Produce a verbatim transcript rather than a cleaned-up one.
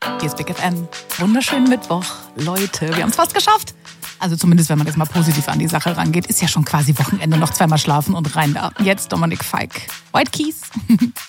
Hier ist Big F M. Wunderschönen Mittwoch, Leute. Wir haben es fast geschafft. Also zumindest, wenn man jetzt mal positiv an die Sache rangeht, ist ja schon quasi Wochenende, noch zweimal schlafen und rein da. Jetzt Dominik Feick. White Keys.